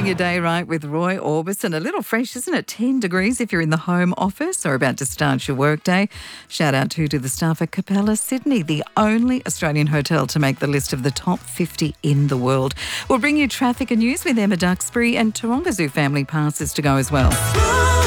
Starting your day right with Roy Orbison. A little fresh, isn't it? 10 degrees if you're in the home office or about to start your workday. Shout out to the staff at Capella Sydney, the only Australian hotel to make the list of the top 50 in the world. We'll bring you traffic and news with Emma Duxbury, and Taronga Zoo family passes to go as well.